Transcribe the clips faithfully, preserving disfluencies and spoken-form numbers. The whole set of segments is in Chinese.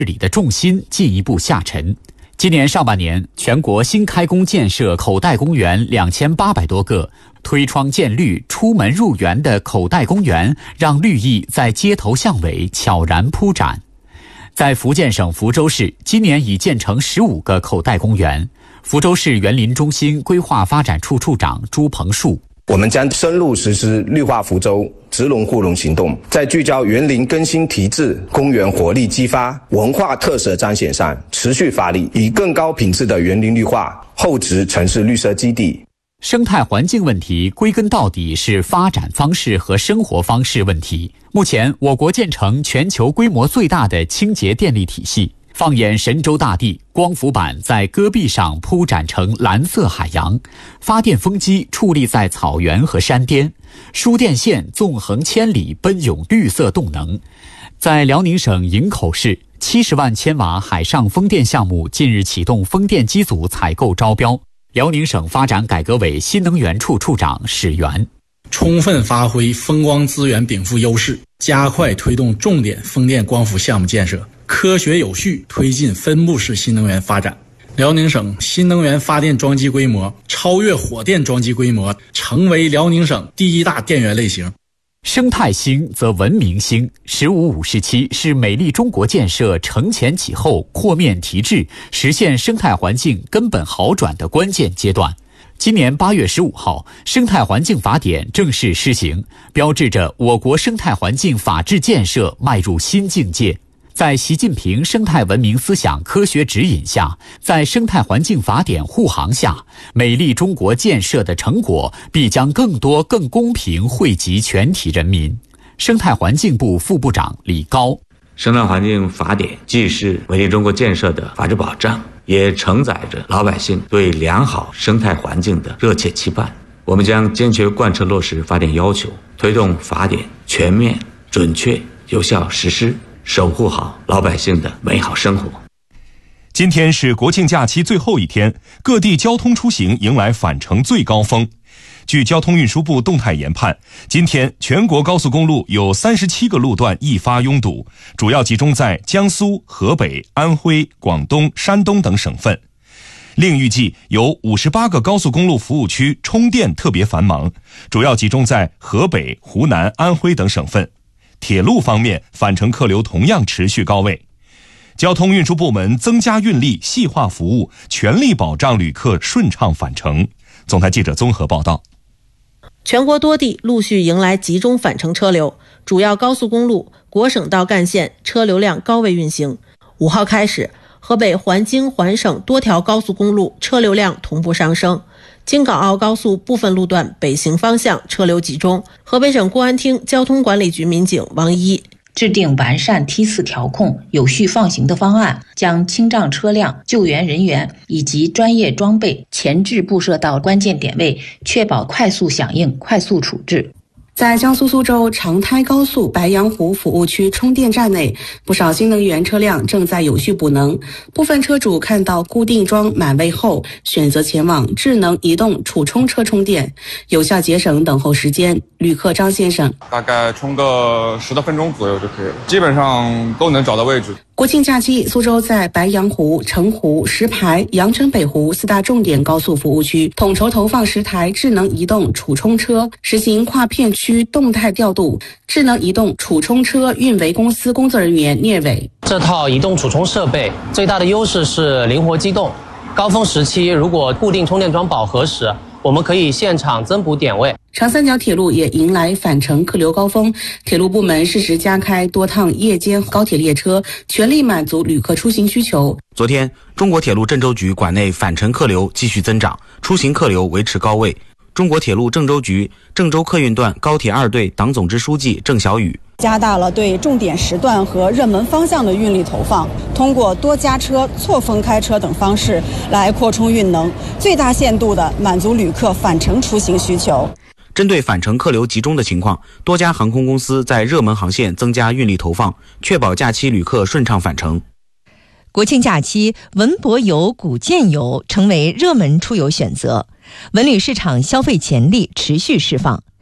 治理的重心进一步下沉。今年上半年，全国新开工建设口袋公园两千八百多个，推窗见绿、出门入园的口袋公园，让绿意在街头巷尾悄然铺展。在福建省福州市，今年已建成十五个口袋公园。福州市园林中心规划发展处处长朱鹏树： 我们将深入实施绿化福州、植龙护龙行动，在聚焦园林更新提质、公园活力激发、文化特色彰显上持续发力，以更高品质的园林绿化厚植城市绿色基地。 生态环境问题归根到底是发展方式和生活方式问题。目前，我国建成全球规模最大的清洁电力体系。放眼神州大地，光伏板在戈壁上铺展成蓝色海洋，发电风机矗立在草原和山巅，输电线纵横千里，奔涌绿色动能。在辽宁省营口市，七十万千瓦海上风电项目近日启动风电机组采购招标。辽宁省发展改革委新能源处处长史源： 充分发挥风光资源禀赋优势，加快推动重点风电光伏项目建设，科学有序推进分布式新能源发展。辽宁省新能源发电装机规模超越火电装机规模，成为辽宁省第一大电源类型。 生态兴则文明兴，十五五时期是美丽中国建设承前启后、扩面提质，实现生态环境根本好转的关键阶段。今年八月十五号，生态环境法典正式施行，标志着我国生态环境法治建设迈入新境界。在习近平生态文明思想科学指引下，在生态环境法典护航下，美丽中国建设的成果必将更多、更公平惠及全体人民。生态环境部副部长李高： 生态环境法典既是美丽中国建设的法治保障，也承载着老百姓对良好生态环境的热切期盼。我们将坚决贯彻落实法典要求，推动法典全面、准确、有效实施，守护好老百姓的美好生活。 今天是国庆假期最后一天，各地交通出行迎来返程最高峰。据交通运输部动态研判，今天全国高速公路有三十七个路段易发拥堵，主要集中在江苏、河北、安徽、广东、山东等省份。另预计有五十八个高速公路服务区充电特别繁忙，主要集中在河北、湖南、安徽等省份。铁路方面，返程客流同样持续高位。交通运输部门增加运力，细化服务，全力保障旅客顺畅返程。总台记者综合报道。 全国多地陆续迎来集中返程车流，主要高速公路、国省道干线车流量高位运行。五号开始，河北环京环省多条高速公路车流量同步上升。京港澳高速部分路段北行方向车流集中。河北省公安厅交通管理局民警王一： 制定完善梯次调控、有序放行的方案，将清障车辆、救援人员以及专业装备前置布设到关键点位，确保快速响应、快速处置。 在江苏苏州长滩高速白洋湖服务区充电站内，不少新能源车辆正在有序补能。部分车主看到固定桩满位后，选择前往智能移动储充车充电，有效节省等候时间。旅客张先生： 大概充个十多分钟左右就可以了，基本上都能找到位置。 国庆假期，苏州在白洋湖、澄湖、石牌、阳澄北湖四大重点高速服务区统筹投放十台智能移动储充车，实行跨片区动态调度。智能移动储充车运维公司工作人员聂伟： 这套移动储充设备最大的优势是灵活机动，高峰时期如果固定充电桩饱和时，我们可以现场增补点位。 长三角铁路也迎来返程客流高峰，铁路部门适时加开多趟夜间高铁列车，全力满足旅客出行需求。 昨天，中国铁路郑州局管内返程客流继续增长，出行客流维持高位。中国铁路郑州局郑州客运段高铁二队党总支书记郑小雨： 加大了对重点时段和热门方向的运力投放，通过多加车、错峰开车等方式来扩充运能，最大限度地满足旅客返程出行需求。 针对返程客流集中的情况，多家航空公司在热门航线增加运力投放，确保假期旅客顺畅返程。 国庆假期，文博游、古建游成为热门出游选择，文旅市场消费潜力持续释放。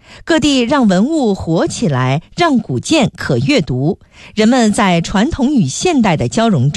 各地让文物活起来，让古建可阅读。人们在传统与现代的交融中